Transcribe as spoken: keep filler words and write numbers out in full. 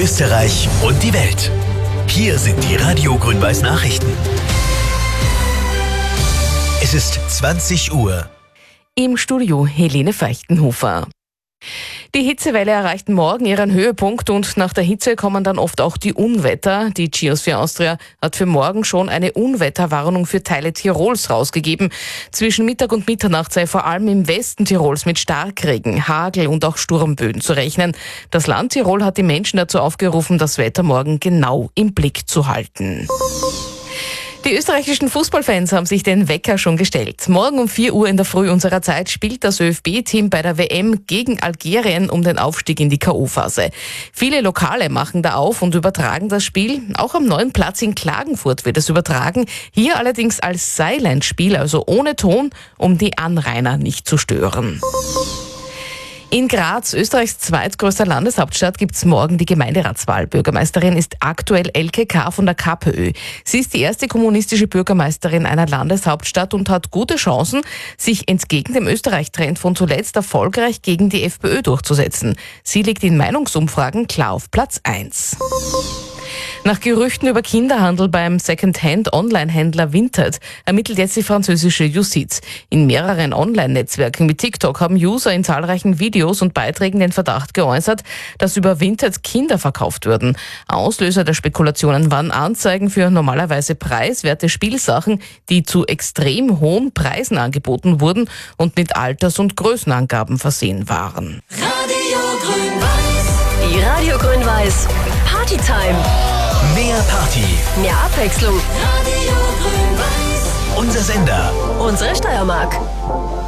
Österreich und die Welt. Hier sind die Radio Grün-Weiß Nachrichten. Es ist zwanzig Uhr. Im Studio Helene Feichtenhofer. Die Hitzewelle erreicht morgen ihren Höhepunkt und nach der Hitze kommen dann oft auch die Unwetter. Die Geosphere Austria hat für morgen schon eine Unwetterwarnung für Teile Tirols rausgegeben. Zwischen Mittag und Mitternacht sei vor allem im Westen Tirols mit Starkregen, Hagel und auch Sturmböen zu rechnen. Das Land Tirol hat die Menschen dazu aufgerufen, das Wetter morgen genau im Blick zu halten. Die österreichischen Fußballfans haben sich den Wecker schon gestellt. Morgen um vier Uhr in der Früh unserer Zeit spielt das ÖFB-Team bei der W M gegen Algerien um den Aufstieg in die K O-Phase. Viele Lokale machen da auf und übertragen das Spiel. Auch am neuen Platz in Klagenfurt wird es übertragen. Hier allerdings als Silent-Spiel, also ohne Ton, um die Anrainer nicht zu stören. In Graz, Österreichs zweitgrößter Landeshauptstadt, gibt's morgen die Gemeinderatswahl. Bürgermeisterin ist aktuell Elke K. von der KPÖ. Sie ist die erste kommunistische Bürgermeisterin einer Landeshauptstadt und hat gute Chancen, sich entgegen dem Österreich-Trend von zuletzt erfolgreich gegen die FPÖ durchzusetzen. Sie liegt in Meinungsumfragen klar auf Platz eins. Nach Gerüchten über Kinderhandel beim Second-Hand-Online-Händler Vinted ermittelt jetzt die französische Justiz. In mehreren Online-Netzwerken wie TikTok haben User in zahlreichen Videos und Beiträgen den Verdacht geäußert, dass über Vinted Kinder verkauft würden. Auslöser der Spekulationen waren Anzeigen für normalerweise preiswerte Spielsachen, die zu extrem hohen Preisen angeboten wurden und mit Alters- und Größenangaben versehen waren. Radio Grün-Weiß. Die Radio Grün-Weiß Partytime. Mehr Party. Mehr Abwechslung. Radio Grün-Weiß. Unser Sender. Unsere Steiermark.